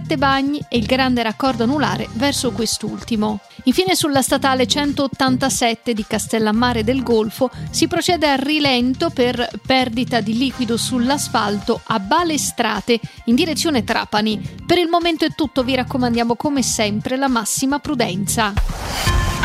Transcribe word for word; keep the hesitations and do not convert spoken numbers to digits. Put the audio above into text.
Sette Bagni e il grande raccordo anulare verso quest'ultimo. Infine sulla statale centottantasette di Castellammare del Golfo si procede a rilento per perdita di liquido sull'asfalto a Balestrate in direzione Trapani. Per il momento è tutto, vi raccomandiamo come sempre la massima prudenza.